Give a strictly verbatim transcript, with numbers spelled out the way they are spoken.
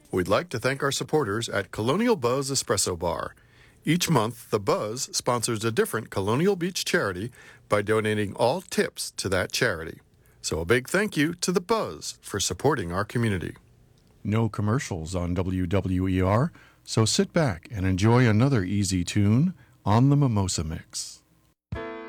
We'd like to thank our supporters at Colonial Buzz Espresso Bar. Each month, the Buzz sponsors a different Colonial Beach charity by donating all tips to that charity. So a big thank you to the Buzz for supporting our community. No commercials on W W E R, so sit back and enjoy another easy tune on the Mimosa Mix.